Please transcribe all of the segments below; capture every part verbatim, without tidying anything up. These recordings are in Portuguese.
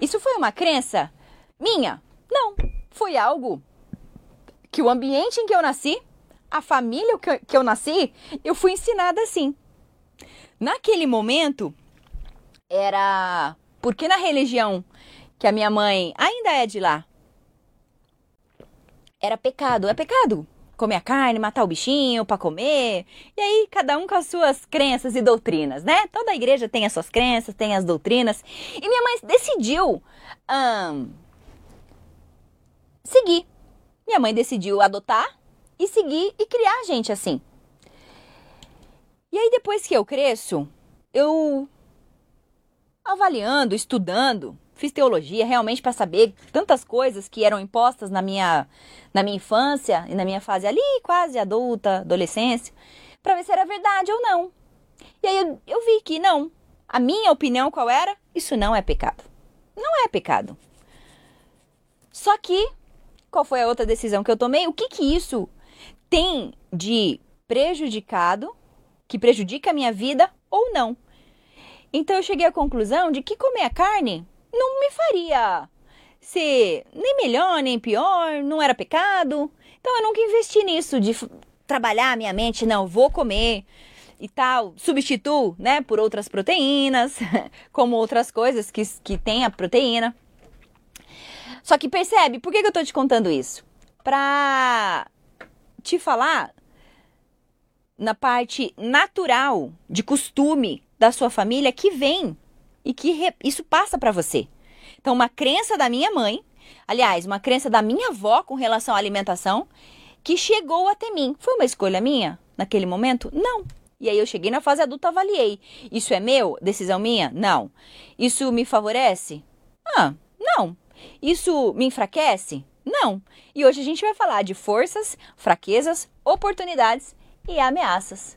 Isso foi uma crença minha? Não, foi algo que o ambiente em que eu nasci, a família que eu, que eu nasci, eu fui ensinada assim. Naquele momento, era porque na religião que a minha mãe ainda é de lá, era pecado, é pecado comer a carne, matar o bichinho pra comer. E aí, cada um com as suas crenças e doutrinas, né? Toda igreja tem as suas crenças, tem as doutrinas. E minha mãe decidiu hum, seguir. Minha mãe decidiu adotar e seguir e criar a gente assim. E aí, depois que eu cresço, eu avaliando, estudando, fiz teologia realmente para saber tantas coisas que eram impostas na minha, na minha infância e na minha fase ali, quase adulta, adolescência, para ver se era verdade ou não. E aí eu, eu vi que não. A minha opinião qual era? Isso não é pecado. Não é pecado. Só que, qual foi a outra decisão que eu tomei? O que que isso tem de prejudicado, que prejudica a minha vida ou não? Então eu cheguei à conclusão de que comer a carne não me faria ser nem melhor, nem pior, não era pecado. Então eu nunca investi nisso de trabalhar a minha mente, não, vou comer e tal, substituo, né, por outras proteínas, como outras coisas que, que tem a proteína. Só que percebe, por que, que eu tô te contando isso? Pra te falar na parte natural, de costume da sua família que vem e que re... isso passa para você. Então, uma crença da minha mãe, aliás, uma crença da minha avó com relação à alimentação, que chegou até mim. Foi uma escolha minha naquele momento? Não. E aí eu cheguei na fase adulta, avaliei. Isso é meu? Decisão minha? Não. Isso me favorece? Ah, não. Isso me enfraquece? Não. E hoje a gente vai falar de forças, fraquezas, oportunidades e ameaças.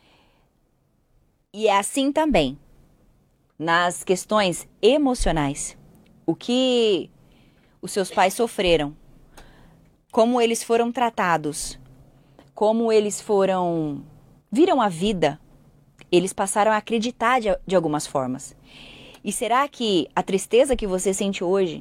E é assim também nas questões emocionais. O que os seus pais sofreram, como eles foram tratados, como eles foram, viram a vida, eles passaram a acreditar de, de algumas formas. E será que a tristeza que você sente hoje,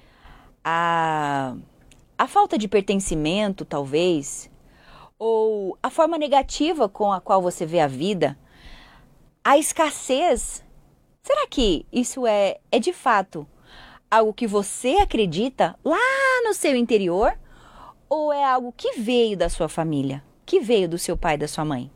a, a falta de pertencimento talvez, ou a forma negativa com a qual você vê a vida, a escassez, será que isso é, é de fato algo que você acredita lá no seu interior? Ou é algo que veio da sua família, que veio do seu pai e da sua mãe?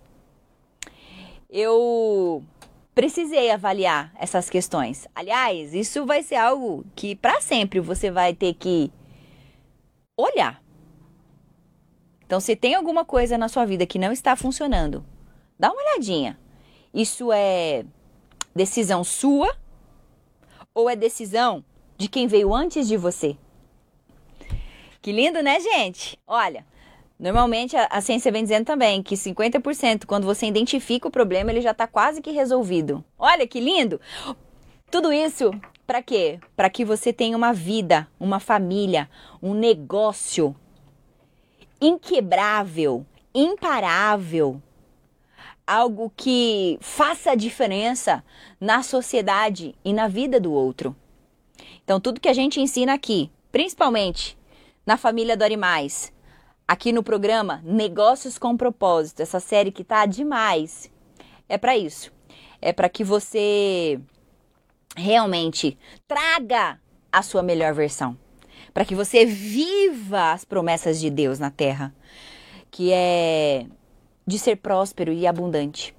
Eu precisei avaliar essas questões. Aliás, isso vai ser algo que para sempre você vai ter que olhar. Então, se tem alguma coisa na sua vida que não está funcionando, dá uma olhadinha. Isso é decisão sua ou é decisão de quem veio antes de você? Que lindo, né, gente? Olha, normalmente a, a ciência vem dizendo também que cinquenta por cento, quando você identifica o problema, ele já está quase que resolvido. Olha que lindo! Tudo isso para quê? Para que você tenha uma vida, uma família, um negócio inquebrável, imparável. Algo que faça a diferença na sociedade e na vida do outro. Então, tudo que a gente ensina aqui, principalmente na família do Animais, aqui no programa Negócios com Propósito, essa série que tá demais, é para isso. É para que você realmente traga a sua melhor versão. Para que você viva as promessas de Deus na Terra, que é de ser próspero e abundante.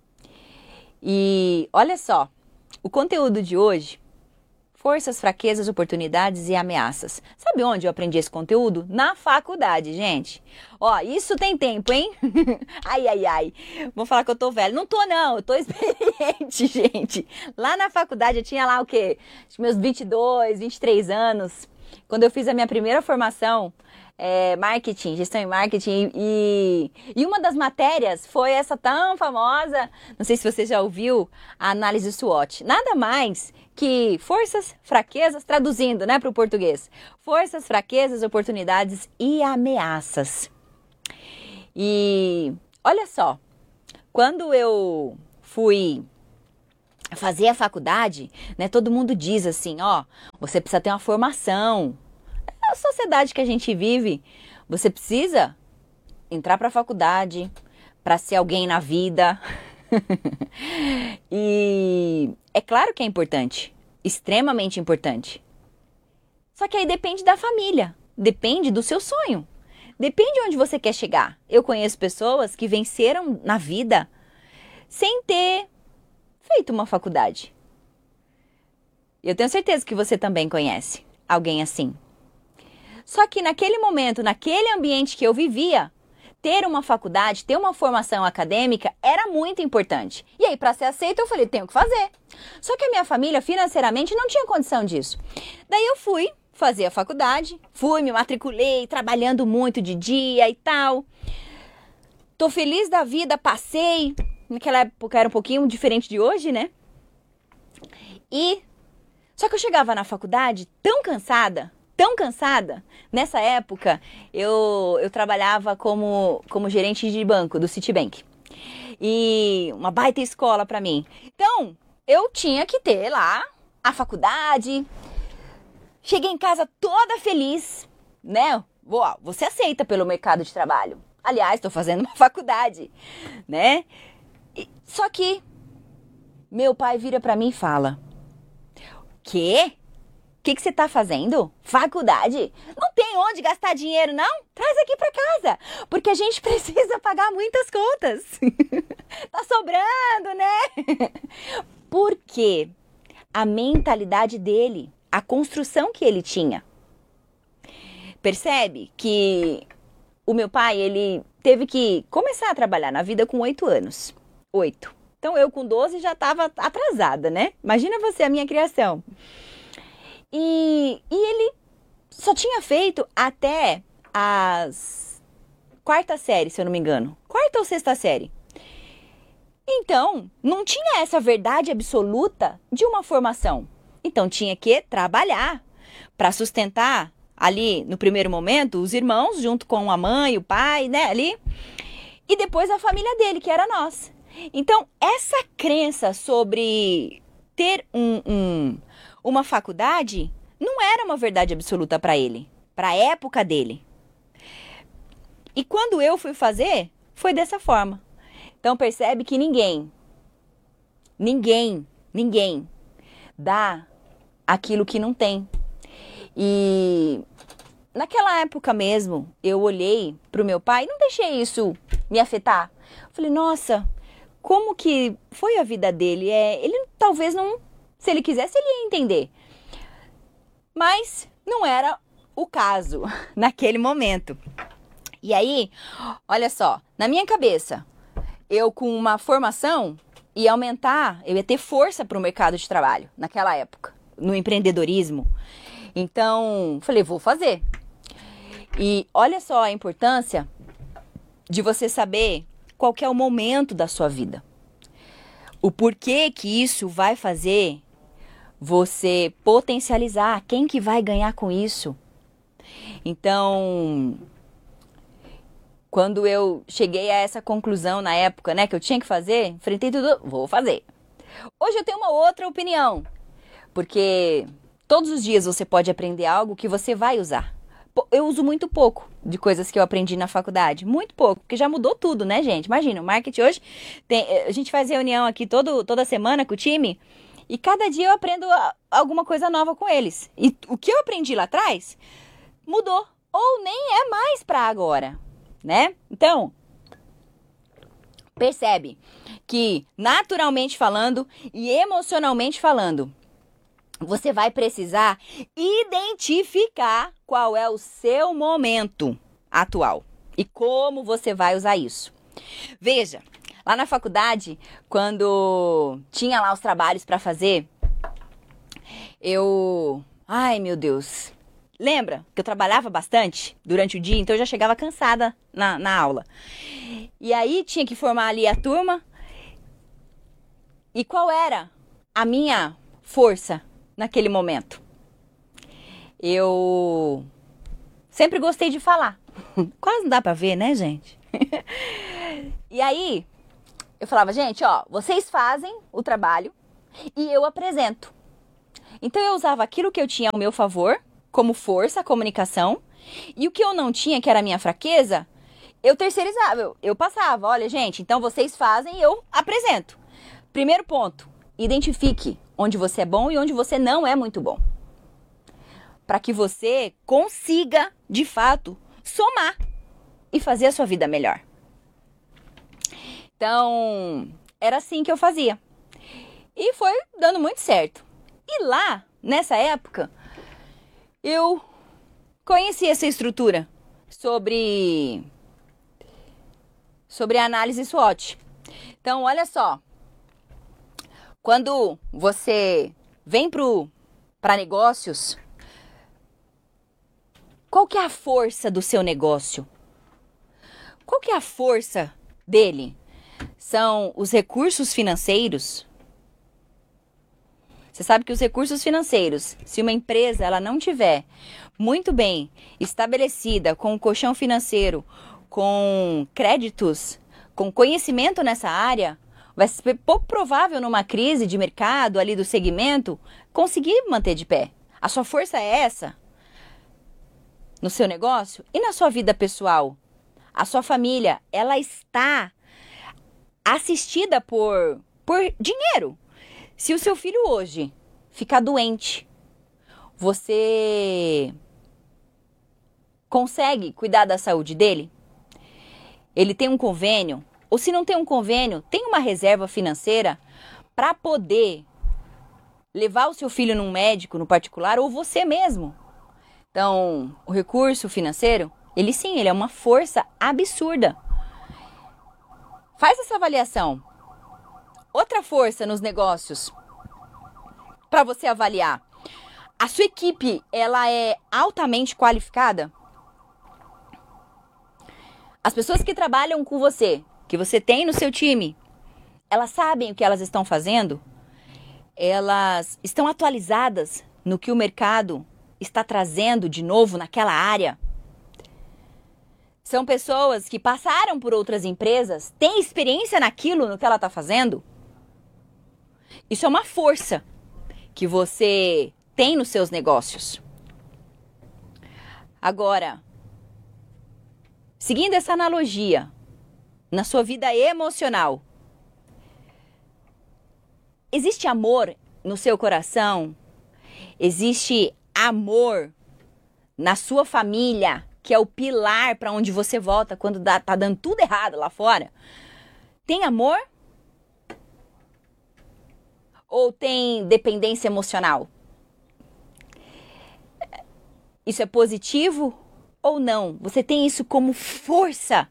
E olha só, o conteúdo de hoje, forças, fraquezas, oportunidades e ameaças. Sabe onde eu aprendi esse conteúdo? Na faculdade, gente. Ó, isso tem tempo, hein? Ai, ai, ai. Vou falar que eu tô velha. Não tô, não. Eu tô experiente, gente. Lá na faculdade eu tinha lá o quê? Acho que meus vinte e dois, vinte e três anos. Quando eu fiz a minha primeira formação, É, marketing, gestão em marketing, e, e uma das matérias foi essa tão famosa, não sei se você já ouviu, a análise SWOT. Nada mais que forças, fraquezas, traduzindo, né, para o português. Forças, fraquezas, oportunidades e ameaças. E olha só, quando eu fui fazer a faculdade, né? Todo mundo diz assim, ó, você precisa ter uma formação. É a sociedade que a gente vive. Você precisa entrar para a faculdade para ser alguém na vida. E é claro que é importante, extremamente importante. Só que aí depende da família, depende do seu sonho, depende de onde você quer chegar. Eu conheço pessoas que venceram na vida sem ter feito uma faculdade. Eu tenho certeza que você também conhece alguém assim. Só que naquele momento, naquele ambiente que eu vivia, ter uma faculdade, ter uma formação acadêmica era muito importante. E aí, para ser aceita, eu falei, tenho que fazer. Só que a minha família, financeiramente, não tinha condição disso. Daí eu fui fazer a faculdade, fui, me matriculei, trabalhando muito de dia e tal. Tô feliz da vida, passei. Naquela época era um pouquinho diferente de hoje, né? E só que eu chegava na faculdade tão cansada, tão cansada. Nessa época, eu, eu trabalhava como, como gerente de banco do Citibank. E uma baita escola pra mim. Então, eu tinha que ter lá a faculdade. Cheguei em casa toda feliz, né? Boa, você aceita pelo mercado de trabalho. Aliás, estou fazendo uma faculdade, né? E, só que meu pai vira pra mim e fala: Quê? O que, que você tá fazendo? Faculdade? Não tem onde gastar dinheiro, não? Traz aqui pra casa. Porque a gente precisa pagar muitas contas. Tá sobrando, né? Porque a mentalidade dele, a construção que ele tinha. Percebe que o meu pai, ele teve que começar a trabalhar na vida com oito anos. Oito. Então eu com doze já estava atrasada, né? Imagina você, a minha criação. E, e ele só tinha feito até as quarta série, se eu não me engano. Quarta ou sexta série. Então, não tinha essa verdade absoluta de uma formação. Então, tinha que trabalhar para sustentar ali, no primeiro momento, os irmãos, junto com a mãe, o pai, né, ali. E depois a família dele, que era nós. Então, essa crença sobre ter um, um, uma faculdade não era uma verdade absoluta para ele, para a época dele. E quando eu fui fazer, foi dessa forma. Então, percebe que ninguém, ninguém, ninguém dá aquilo que não tem. E naquela época mesmo, eu olhei para o meu pai e não deixei isso me afetar. Falei, nossa, como que foi a vida dele? É, ele talvez não, se ele quisesse, ele ia entender. Mas não era o caso naquele momento. E aí, olha só, na minha cabeça, eu com uma formação ia aumentar, eu ia ter força para o mercado de trabalho naquela época, no empreendedorismo. Então, falei, vou fazer. E olha só a importância de você saber qual que é o momento da sua vida. O porquê que isso vai fazer você potencializar, quem que vai ganhar com isso. Então, quando eu cheguei a essa conclusão na época, né, que eu tinha que fazer, enfrentei tudo, vou fazer. Hoje eu tenho uma outra opinião, porque todos os dias você pode aprender algo que você vai usar. Eu uso muito pouco de coisas que eu aprendi na faculdade, muito pouco, porque já mudou tudo, né, gente? Imagina, o marketing hoje, tem, a gente faz reunião aqui todo, toda semana com o time, e cada dia eu aprendo alguma coisa nova com eles. E o que eu aprendi lá atrás, mudou, ou nem é mais para agora, né? Então, percebe que naturalmente falando e emocionalmente falando, você vai precisar identificar qual é o seu momento atual e como você vai usar isso. Veja, lá na faculdade, quando tinha lá os trabalhos para fazer, eu... Ai, meu Deus... Lembra que eu trabalhava bastante durante o dia, então eu já chegava cansada na, na aula. E aí tinha que formar ali a turma. E qual era a minha força naquele momento? Eu sempre gostei de falar. Quase não dá pra ver, né, gente? E aí eu falava, gente, ó, vocês fazem o trabalho e eu apresento. Então eu usava aquilo que eu tinha ao meu favor, como força, comunicação, e o que eu não tinha, que era a minha fraqueza, eu terceirizava, eu, eu passava. Olha, gente, então vocês fazem e eu apresento. Primeiro ponto, identifique onde você é bom e onde você não é muito bom. Para que você consiga, de fato, somar e fazer a sua vida melhor. Então, era assim que eu fazia. E foi dando muito certo. E lá, nessa época, eu conheci essa estrutura sobre, sobre a análise SWOT. Então, olha só. Quando você vem para negócios, qual que é a força do seu negócio? Qual que é a força dele? São os recursos financeiros? Você sabe que os recursos financeiros, se uma empresa ela não tiver muito bem estabelecida com um colchão financeiro, com créditos, com conhecimento nessa área, vai ser pouco provável numa crise de mercado ali do segmento conseguir manter de pé. A sua força é essa? No seu negócio e na sua vida pessoal. A sua família, ela está assistida por, por dinheiro. Se o seu filho hoje ficar doente, você consegue cuidar da saúde dele? Ele tem um convênio? Ou se não tem um convênio, tem uma reserva financeira para poder levar o seu filho num médico, no particular, ou você mesmo? Então, o recurso financeiro, ele sim, ele é uma força absurda. Faz essa avaliação. Outra força nos negócios para você avaliar. A sua equipe, ela é altamente qualificada? As pessoas que trabalham com você, que você tem no seu time, elas sabem o que elas estão fazendo? Elas estão atualizadas no que o mercado está trazendo de novo naquela área? São pessoas que passaram por outras empresas, têm experiência naquilo, no que ela está fazendo? Isso é uma força que você tem nos seus negócios. Agora, seguindo essa analogia, na sua vida emocional, existe amor no seu coração? Existe amor na sua família, que é o pilar para onde você volta quando dá, tá dando tudo errado lá fora? Tem amor? Ou tem dependência emocional? Isso é positivo ou não? Você tem isso como força?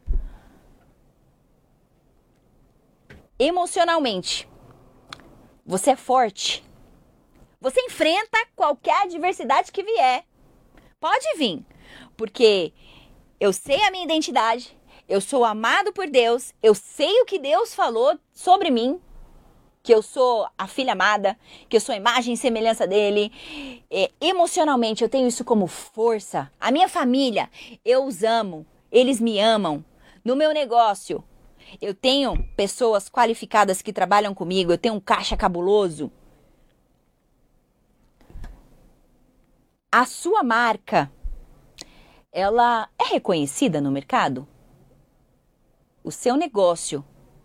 Emocionalmente, você é forte. Você enfrenta qualquer adversidade que vier. Pode vir, porque eu sei a minha identidade, eu sou amado por Deus, eu sei o que Deus falou sobre mim, que eu sou a filha amada, que eu sou a imagem e semelhança dele. É, emocionalmente, eu tenho isso como força. A minha família, eu os amo, eles me amam. No meu negócio, eu tenho pessoas qualificadas que trabalham comigo, eu tenho um caixa cabuloso. A sua marca, ela é reconhecida no mercado? O seu negócio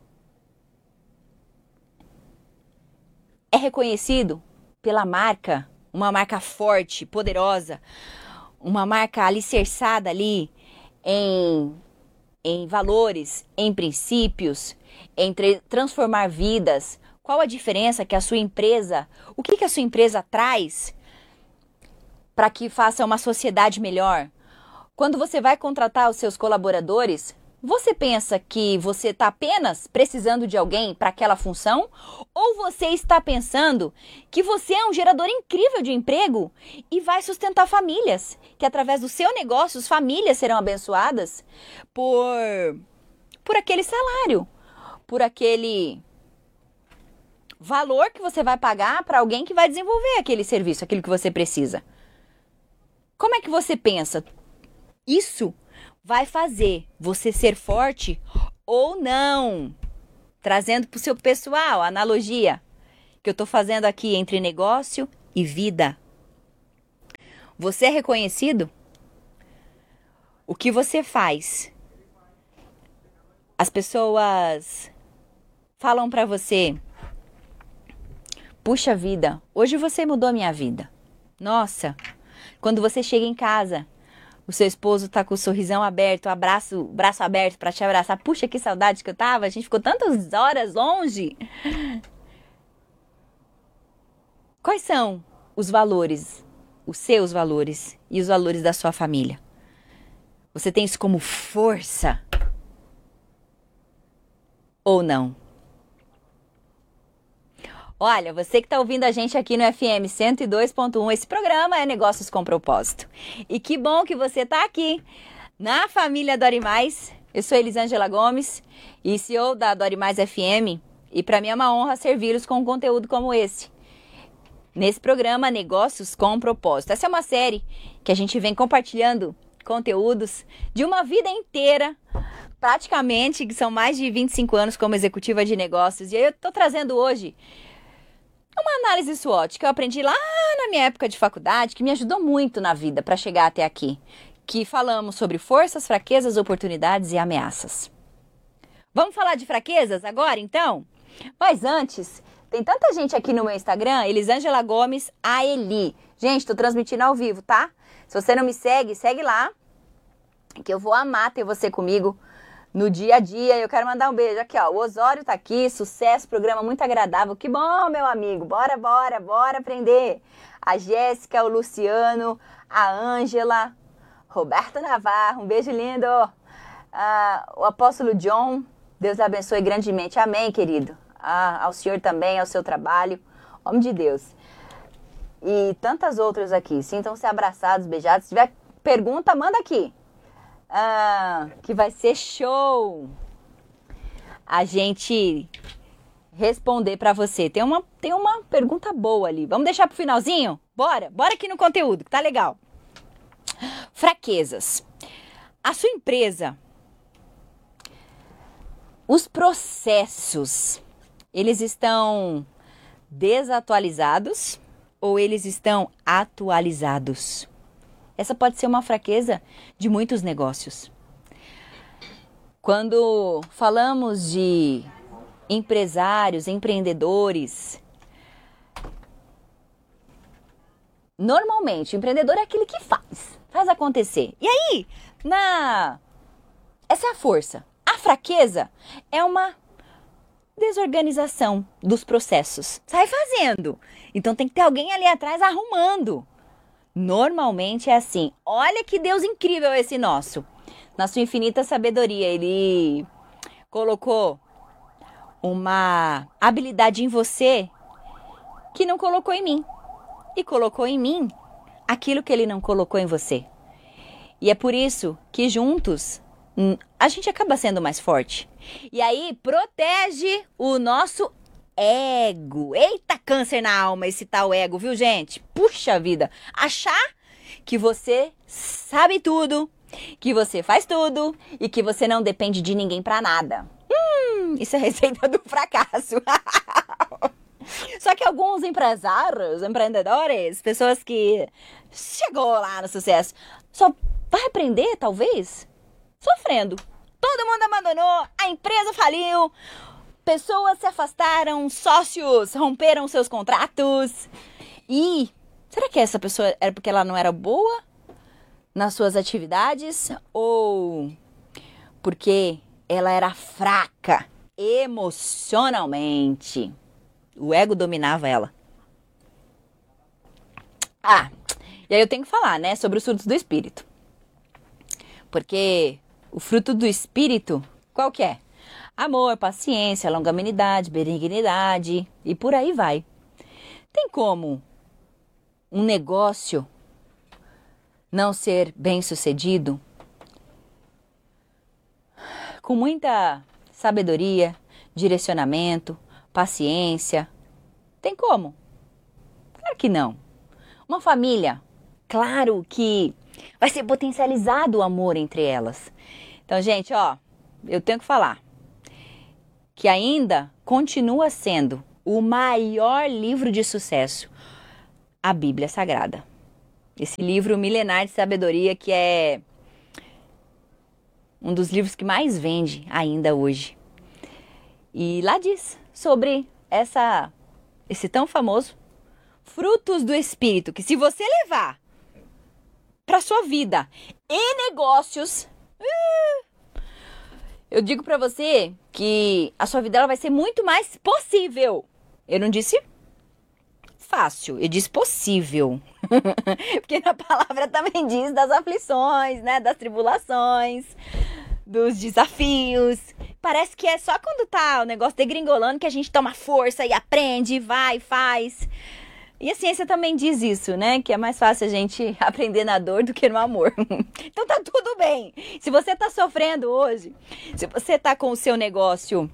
é reconhecido pela marca, uma marca forte, poderosa, uma marca alicerçada ali em, em valores, em princípios, em transformar vidas. Qual a diferença que a sua empresa, o que, que a sua empresa traz para que faça uma sociedade melhor? Quando você vai contratar os seus colaboradores, você pensa que você está apenas precisando de alguém para aquela função? Ou você está pensando que você é um gerador incrível de emprego e vai sustentar famílias? Que através do seu negócio, as famílias serão abençoadas por, por aquele salário, por aquele valor que você vai pagar para alguém que vai desenvolver aquele serviço, aquilo que você precisa. Como é que você pensa? Isso vai fazer você ser forte ou não? Trazendo para o seu pessoal a analogia. que eu tô fazendo aqui entre negócio e vida? Você é reconhecido? O que você faz? As pessoas falam pra você: puxa vida, hoje você mudou a minha vida. Nossa, quando você chega em casa, o seu esposo tá com o sorrisão aberto, o abraço, braço aberto pra te abraçar. Puxa, que saudade que eu tava, a gente ficou tantas horas longe. Quais são os valores, os seus valores e os valores da sua família? Você tem isso como força? Ou não? Olha, você que está ouvindo a gente aqui no F M cento e dois ponto um, esse programa é Negócios com Propósito. E que bom que você está aqui na família Dori Mais. Eu sou Elisângela Gomes e C E O da Dori Mais F M. E para mim é uma honra servi-los com um conteúdo como esse. Nesse programa Negócios com Propósito. Essa é uma série que a gente vem compartilhando conteúdos de uma vida inteira, praticamente, que são mais de vinte e cinco anos como executiva de negócios. E aí eu estou trazendo hoje uma análise SWOT que eu aprendi lá na minha época de faculdade, que me ajudou muito na vida para chegar até aqui. Que falamos sobre forças, fraquezas, oportunidades e ameaças. Vamos falar de fraquezas agora, então? Mas antes, tem tanta gente aqui no meu Instagram, Elisângela Gomes A Eli. Gente, estou transmitindo ao vivo, tá? Se você não me segue, segue lá, que eu vou amar ter você comigo no dia a dia. Eu quero mandar um beijo aqui, ó. O Osório tá aqui, sucesso, programa muito agradável. Que bom, meu amigo. Bora, bora, bora aprender. A Jéssica, o Luciano, a Ângela, Roberto Navarro, um beijo lindo. Ah, o apóstolo John, Deus abençoe grandemente. Amém, querido. Ah, ao senhor também, ao seu trabalho. Homem de Deus. E tantas outras aqui. Sintam-se abraçados, beijados. Se tiver pergunta, manda aqui. Ah, que vai ser show a gente responder pra você. Tem uma, tem uma pergunta boa ali. Vamos deixar pro finalzinho? Bora, bora aqui no conteúdo, que tá legal. Fraquezas. A sua empresa, os processos, eles estão desatualizados ou eles estão atualizados? Essa pode ser uma fraqueza de muitos negócios. Quando falamos de empresários, empreendedores, normalmente o empreendedor é aquele que faz, faz acontecer. E aí, na... essa é a força. A fraqueza é uma desorganização dos processos. Sai fazendo. Então tem que ter alguém ali atrás arrumando. Normalmente é assim. Olha que Deus incrível esse nosso. Na sua infinita sabedoria, Ele colocou uma habilidade em você que não colocou em mim. E colocou em mim aquilo que Ele não colocou em você. E é por isso que juntos a gente acaba sendo mais forte. E aí protege o nosso ego. Eita, câncer na alma esse tal ego, viu, gente? Puxa vida. Achar que você sabe tudo, que você faz tudo e que você não depende de ninguém pra nada. Hum, isso é receita do fracasso. Só que alguns empresários, empreendedores, pessoas que chegou lá no sucesso, só vai aprender, talvez, sofrendo. Todo mundo abandonou, a empresa faliu, pessoas se afastaram, sócios romperam seus contratos. E será que essa pessoa era porque ela não era boa nas suas atividades ou porque ela era fraca emocionalmente? O ego dominava ela. Ah, e aí eu tenho que falar, né, sobre os frutos do Espírito. Porque o fruto do Espírito, qual que é? Amor, paciência, longanimidade, benignidade e por aí vai. Tem como um negócio não ser bem sucedido? Com muita sabedoria, direcionamento, paciência. Tem como? Claro que não. Uma família, claro que vai ser potencializado o amor entre elas. Então, gente, ó, eu tenho que falar que ainda continua sendo o maior livro de sucesso, a Bíblia Sagrada. Esse livro milenar de sabedoria que é um dos livros que mais vende ainda hoje. E lá diz sobre essa, esse tão famoso frutos do Espírito, que se você levar para sua vida e negócios, eu digo para você que a sua vida ela vai ser muito mais possível. Eu não disse fácil, eu disse possível. Porque na palavra também diz das aflições, né, das tribulações, dos desafios. Parece que é só quando tá o negócio degringolando que a gente toma força e aprende, vai, faz. E a ciência também diz isso, né? Que é mais fácil a gente aprender na dor do que no amor. Então tá tudo bem. Se você tá sofrendo hoje, se você tá com o seu negócio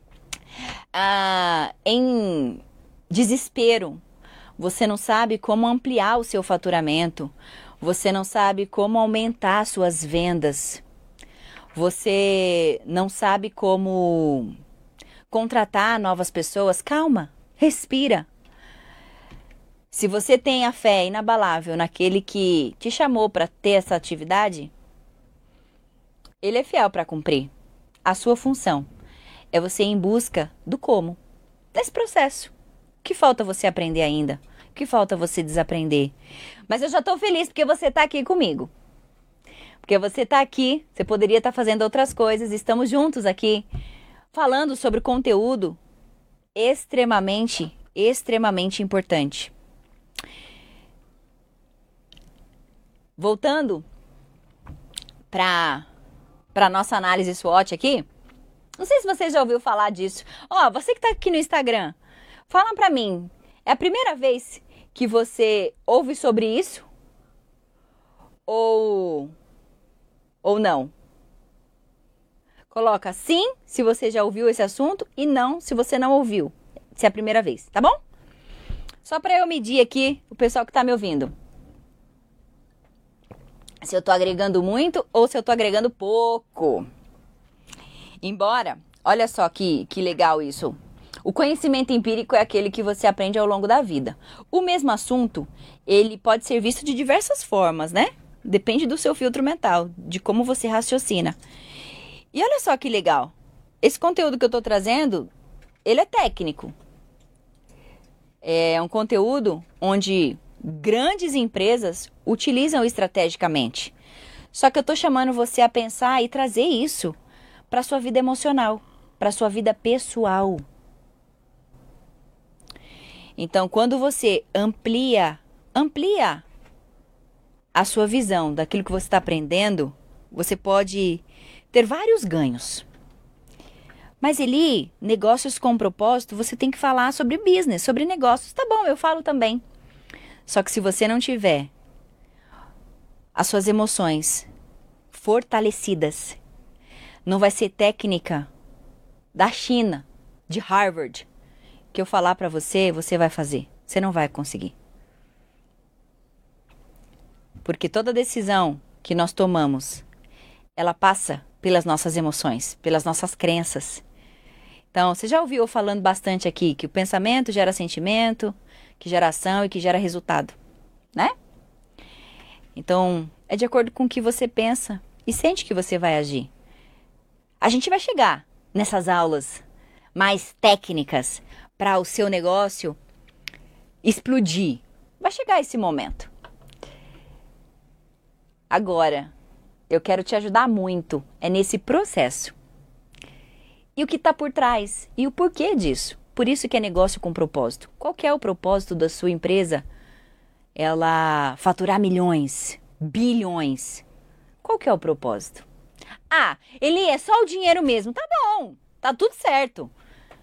ah, em desespero, você não sabe como ampliar o seu faturamento, você não sabe como aumentar suas vendas, você não sabe como contratar novas pessoas, calma, respira. Se você tem a fé inabalável naquele que te chamou para ter essa atividade, ele é fiel para cumprir. A sua função é você ir em busca do como, desse processo. O que falta você aprender ainda? O que falta você desaprender? Mas eu já estou feliz porque você está aqui comigo. Porque você está aqui, você poderia estar fazendo outras coisas, estamos juntos aqui, falando sobre conteúdo extremamente, extremamente importante. Voltando para a nossa análise SWOT aqui, não sei se você já ouviu falar disso. Ó, oh, você que está aqui no Instagram, fala para mim, é a primeira vez que você ouve sobre isso? Ou, ou não? Coloca sim, se você já ouviu esse assunto, e não, se você não ouviu, se é a primeira vez, tá bom? Só para eu medir aqui o pessoal que está me ouvindo. Se eu tô agregando muito ou se eu tô agregando pouco. Embora, olha só que, que legal isso. O conhecimento empírico é aquele que você aprende ao longo da vida. O mesmo assunto, ele pode ser visto de diversas formas, né? Depende do seu filtro mental, de como você raciocina. E olha só que legal. Esse conteúdo que eu tô trazendo, ele é técnico. É um conteúdo onde grandes empresas utilizam estrategicamente. Só que eu tô chamando você a pensar e trazer isso para sua vida emocional, para sua vida pessoal. Então, quando você amplia, amplia a sua visão daquilo que você está aprendendo, você pode ter vários ganhos. Mas Eli, negócios com propósito, você tem que falar sobre business, sobre negócios. Tá bom, eu falo também. Só que se você não tiver as suas emoções fortalecidas, não vai ser técnica da China, de Harvard, que eu falar para você, você vai fazer. Você não vai conseguir. Porque toda decisão que nós tomamos, ela passa pelas nossas emoções, pelas nossas crenças. Então, você já ouviu eu falando bastante aqui que o pensamento gera sentimento, que gera ação e que gera resultado, né? Então, é de acordo com o que você pensa e sente que você vai agir. A gente vai chegar nessas aulas mais técnicas para o seu negócio explodir. Vai chegar esse momento. Agora, eu quero te ajudar muito, é nesse processo. E o que está por trás? E o porquê disso? Por isso que é negócio com propósito. Qual que é o propósito da sua empresa? Ela faturar milhões, bilhões. Qual que é o propósito? Ah, ele é só o dinheiro mesmo. Tá bom, tá tudo certo.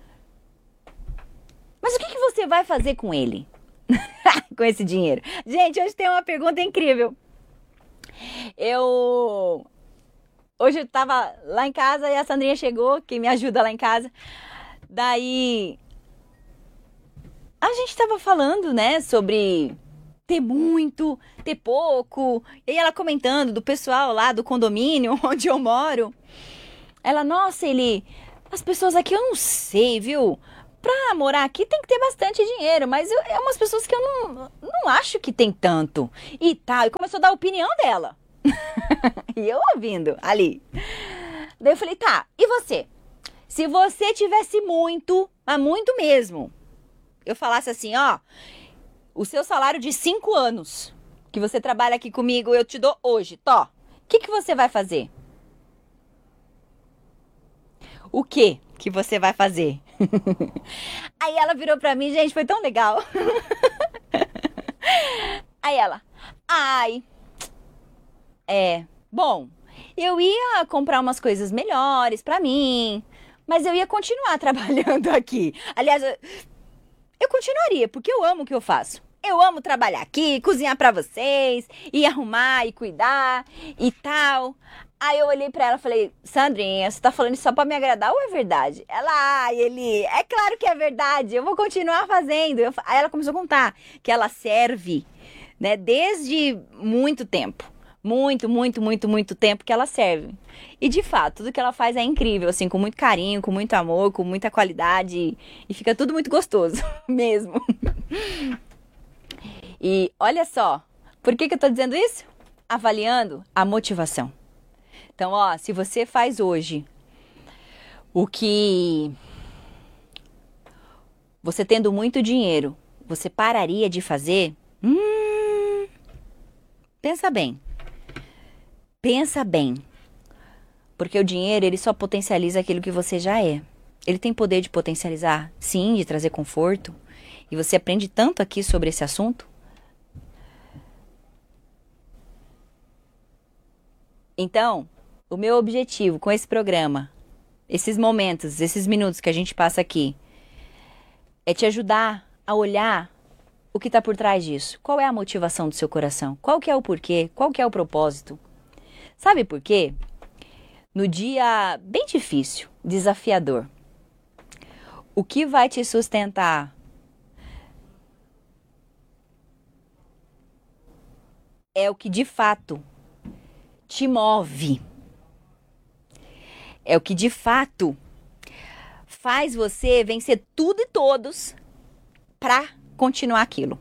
Mas o que, que você vai fazer com ele? Com esse dinheiro? Gente, hoje tem uma pergunta incrível. Eu... Hoje eu tava lá em casa e a Sandrinha chegou, que me ajuda lá em casa. Daí, a gente tava falando, né, sobre ter muito, ter pouco. E ela comentando do pessoal lá do condomínio onde eu moro. Ela, nossa, ele, as pessoas aqui eu não sei, viu? pra morar aqui tem que ter bastante dinheiro, mas eu, é umas pessoas que eu não, não acho que tem tanto. E tal, e começou a dar a opinião dela. E eu ouvindo ali. Daí eu falei, tá, e você? Se você tivesse muito, mas muito mesmo, eu falasse assim, ó, o seu salário de cinco anos que você trabalha aqui comigo, eu te dou hoje, tó. O que, que você vai fazer? O que que você vai fazer? Aí ela virou pra mim, gente, foi tão legal. Aí ela, ai, é, bom, eu ia comprar umas coisas melhores pra mim, mas eu ia continuar trabalhando aqui. Aliás, eu continuaria, porque eu amo o que eu faço. Eu amo trabalhar aqui, cozinhar pra vocês, e arrumar e cuidar e tal. Aí eu olhei pra ela e falei, Sandrinha, você tá falando isso só pra me agradar ou é verdade? Ela, ai, ele, é claro que é verdade, eu vou continuar fazendo. Eu, aí ela começou a contar que ela serve, né, desde muito tempo. Muito, muito, muito, muito tempo que ela serve. E de fato, tudo que ela faz é incrível, assim, com muito carinho, com muito amor, com muita qualidade. E fica tudo muito gostoso, mesmo. E olha só, por que que eu tô dizendo isso? Avaliando a motivação. Então, ó, se você faz hoje o que você tendo muito dinheiro, você pararia de fazer? Hum, pensa bem. Pensa bem. Porque o dinheiro, ele só potencializa aquilo que você já é. Ele tem poder de potencializar, sim, de trazer conforto. E você aprende tanto aqui sobre esse assunto. Então, o meu objetivo com esse programa, esses momentos, esses minutos que a gente passa aqui, é te ajudar a olhar o que está por trás disso. Qual é a motivação do seu coração? Qual que é o porquê? Qual que é o propósito? Sabe por quê? No dia bem difícil, desafiador, o que vai te sustentar é o que de fato te move. É o que de fato faz você vencer tudo e todos para continuar aquilo.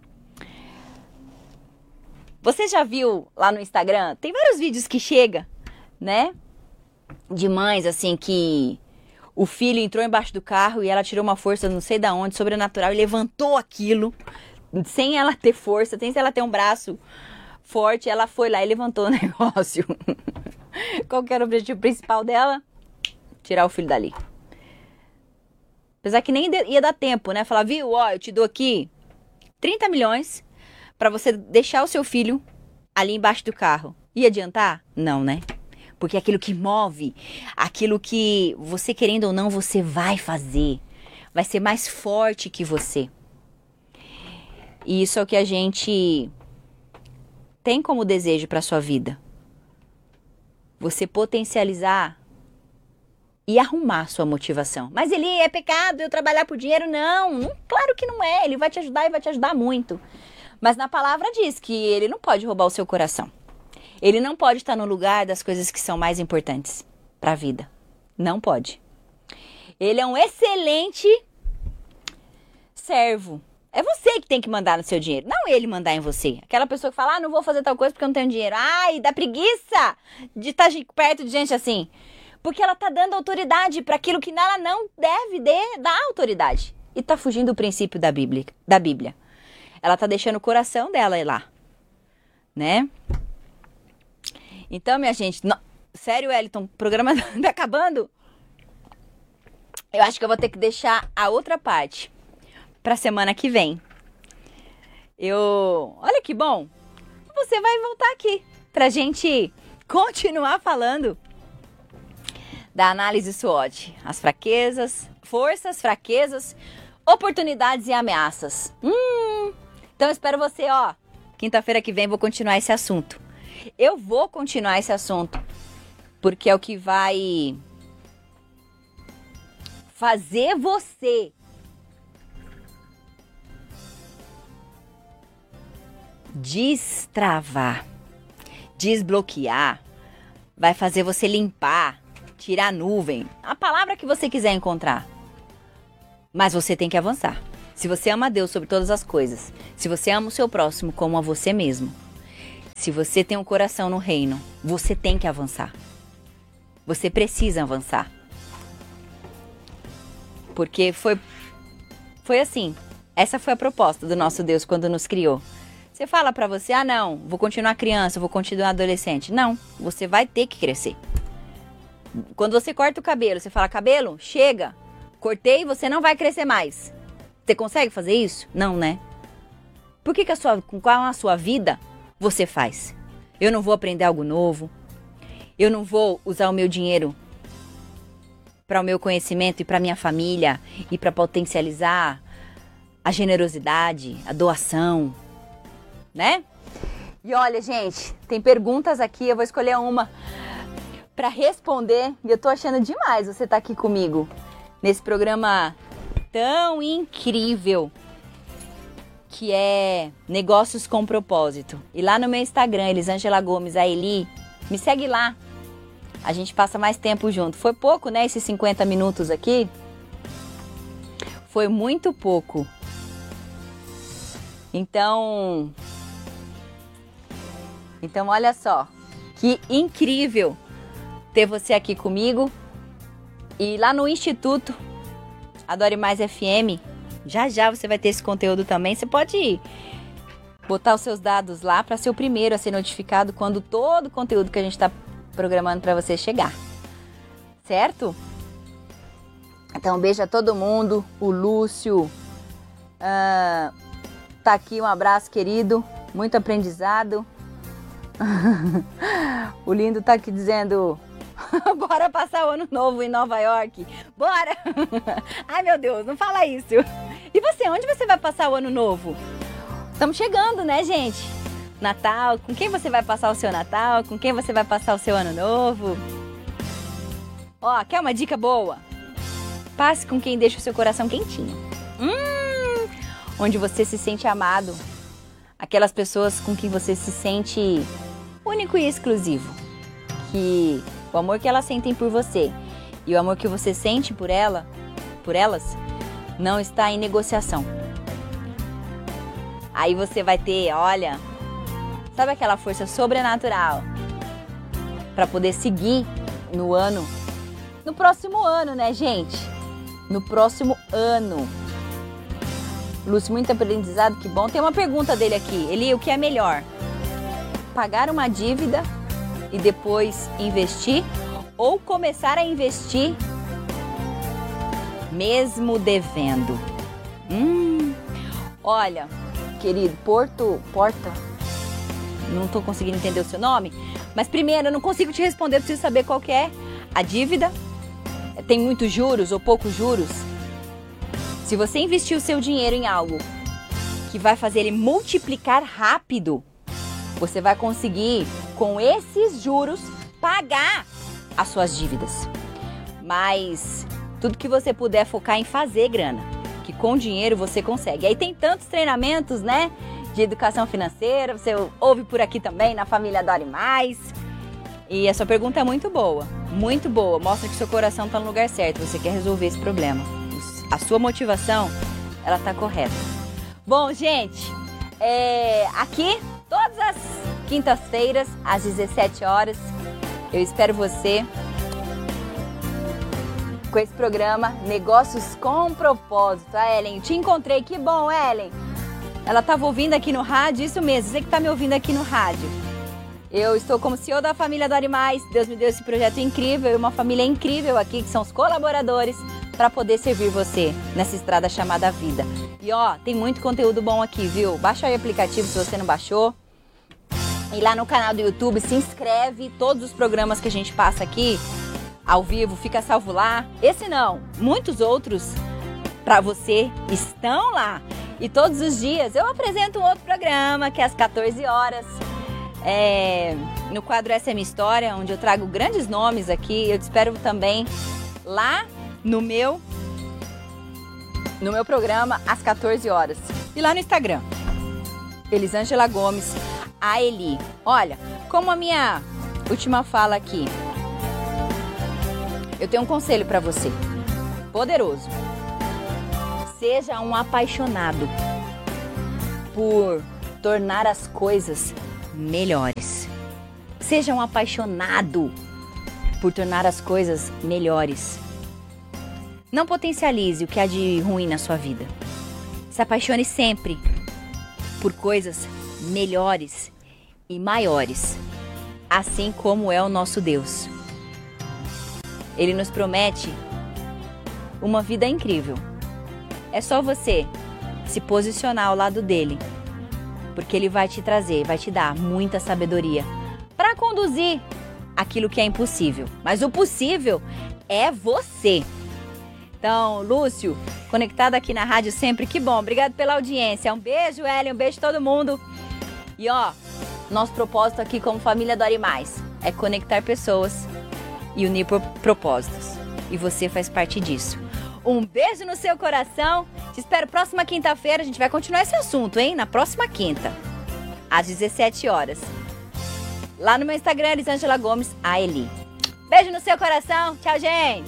Você já viu lá no Instagram? Tem vários vídeos que chega, né? De mães assim que o filho entrou embaixo do carro e ela tirou uma força não sei da onde, sobrenatural, e levantou aquilo sem ela ter força, sem ela ter um braço forte, ela foi lá e levantou o negócio. Qual que era o objetivo principal dela? Tirar o filho dali. Apesar que nem ia dar tempo, né? Falar, viu, ó, eu te dou aqui trinta milhões pra você deixar o seu filho ali embaixo do carro. Ia adiantar? Não, né? Porque é aquilo que move, aquilo que você querendo ou não, você vai fazer. Vai ser mais forte que você. E isso é o que a gente tem como desejo para sua vida. Você potencializar e arrumar sua motivação. Mas ele é pecado eu trabalhar por dinheiro? Não, não, claro que não é. Ele vai te ajudar e vai te ajudar muito. Mas na palavra diz que ele não pode roubar o seu coração. Ele não pode estar no lugar das coisas que são mais importantes para a vida. Não pode. Ele é um excelente servo. É você que tem que mandar no seu dinheiro, não ele mandar em você. Aquela pessoa que fala, ah, não vou fazer tal coisa porque eu não tenho dinheiro. Ai, dá preguiça de estar perto de gente assim. Porque ela tá dando autoridade para aquilo que ela não deve de, dar autoridade. E tá fugindo do princípio da Bíblia, da Bíblia. Ela tá deixando o coração dela ir lá, né? Então, minha gente, não, sério, Wellington, o programa tá acabando? Eu acho que eu vou ter que deixar a outra parte pra semana que vem. Eu, olha que bom, você vai voltar aqui pra gente continuar falando da análise SWOT, as fraquezas, forças, fraquezas, oportunidades e ameaças. Hum, então eu espero você, ó, quinta-feira que vem vou continuar esse assunto. Eu vou continuar esse assunto, porque é o que vai fazer você destravar, desbloquear, vai fazer você limpar, tirar a nuvem, a palavra que você quiser encontrar. Mas você tem que avançar. Se você ama a Deus sobre todas as coisas, se você ama o seu próximo como a você mesmo, se você tem um coração no reino, você tem que avançar. Você precisa avançar. Porque foi, foi assim, essa foi a proposta do nosso Deus quando nos criou. Você fala pra você, ah não, vou continuar criança, vou continuar adolescente. Não, você vai ter que crescer. Quando você corta o cabelo, você fala, cabelo, chega, cortei, você não vai crescer mais. Você consegue fazer isso? Não, né? Por que que a sua, com qual a sua vida você faz? Eu não vou aprender algo novo. Eu não vou usar o meu dinheiro para o meu conhecimento e para minha família e para potencializar a generosidade, a doação, né? E olha, gente, tem perguntas aqui, eu vou escolher uma para responder. E eu tô achando demais você estar aqui comigo nesse programa tão incrível que é Negócios com Propósito. E lá no meu Instagram, Elisângela Gomes, a Eli, me segue lá. A gente passa mais tempo junto. Foi pouco, né, esses cinquenta minutos aqui? Foi muito pouco. Então, então olha só, que incrível ter você aqui comigo. E lá no Instituto Adore Mais F M, já já você vai ter esse conteúdo também. Você pode botar os seus dados lá para ser o primeiro a ser notificado quando todo o conteúdo que a gente está programando para você chegar, certo? Então, um beijo a todo mundo. O Lúcio uh, tá aqui, um abraço, querido. Muito aprendizado. O Lindo tá aqui dizendo bora passar o ano novo em Nova York. Bora! Ai, meu Deus, não fala isso. E você, onde você vai passar o ano novo? Estamos chegando, né, gente? Natal, com quem você vai passar o seu Natal? Com quem você vai passar o seu ano novo? Ó, quer uma dica boa? Passe com quem deixa o seu coração quentinho. Hum, onde você se sente amado. Aquelas pessoas com quem você se sente único e exclusivo. Que o amor que elas sentem por você e o amor que você sente por ela, por elas, não está em negociação. Aí você vai ter, olha, sabe aquela força sobrenatural para poder seguir no ano, no próximo ano, né, gente? No próximo ano. Lúcio, muito aprendizado, que bom. Tem uma pergunta dele aqui. Eli, o que é melhor? Pagar uma dívida e depois investir ou começar a investir mesmo devendo? Hum, olha, querido, Porto, Porta, não tô conseguindo entender o seu nome, mas primeiro eu não consigo te responder, eu preciso saber qual que é a dívida. Tem muitos juros ou poucos juros? Se você investir o seu dinheiro em algo que vai fazer ele multiplicar rápido, você vai conseguir, com esses juros, pagar as suas dívidas. Mas tudo que você puder focar em fazer grana, que com dinheiro você consegue. Aí tem tantos treinamentos, né, de educação financeira, você ouve por aqui também, na Família Adore Mais. E a sua pergunta é muito boa, muito boa. Mostra que seu coração está no lugar certo, você quer resolver esse problema. A sua motivação, ela tá correta. Bom, gente, é, aqui todas as quintas-feiras, às dezessete horas, eu espero você com esse programa Negócios com Propósito. A Ellen, te encontrei, que bom, Ellen. Ela estava ouvindo aqui no rádio, isso mesmo, você que está me ouvindo aqui no rádio. Eu estou como C E O da Família Adore Mais. Deus me deu esse projeto incrível e uma família incrível aqui, que são os colaboradores, para poder servir você nessa estrada chamada vida. E ó, tem muito conteúdo bom aqui, viu? Baixa aí o aplicativo se você não baixou. E lá no canal do YouTube, se inscreve. Todos os programas que a gente passa aqui ao vivo, fica salvo lá. Esse não, muitos outros para você estão lá. E todos os dias eu apresento um outro programa, que é às quatorze horas. É, no quadro Essa é Minha História, onde eu trago grandes nomes aqui. Eu te espero também lá no meu, no meu programa às quatorze horas. E lá no Instagram, Elisângela Gomes, a Eli. Olha, como a minha última fala aqui, eu tenho um conselho para você, poderoso. Seja um apaixonado por tornar as coisas melhores. Seja um apaixonado por tornar as coisas melhores. Não potencialize o que há de ruim na sua vida. Se apaixone sempre por coisas melhores e maiores, assim como é o nosso Deus. Ele nos promete uma vida incrível. É só você se posicionar ao lado dele, porque ele vai te trazer, vai te dar muita sabedoria para conduzir aquilo que é impossível. Mas o possível é você. Então, Lúcio, conectado aqui na rádio sempre, que bom. Obrigado pela audiência. Um beijo, Ellen, um beijo todo mundo. E ó, nosso propósito aqui como família Dore Mais é conectar pessoas e unir por propósitos. E você faz parte disso. Um beijo no seu coração. Te espero próxima quinta-feira. A gente vai continuar esse assunto, hein? Na próxima quinta, às dezessete horas. Lá no meu Instagram, Elisângela Gomes, a Eli. Beijo no seu coração. Tchau, gente.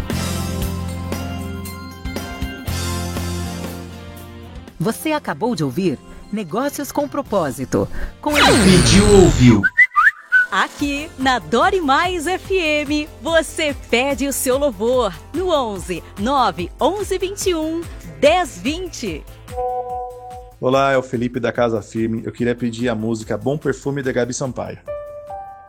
Você acabou de ouvir Negócios com Propósito. Com Pediu, ouviu. Aqui na Dore Mais F M, você pede o seu louvor no onze, nove, onze, vinte e um, dez, vinte. Olá, é o Felipe da Casa Firme. Eu queria pedir a música Bom Perfume da Gabi Sampaio.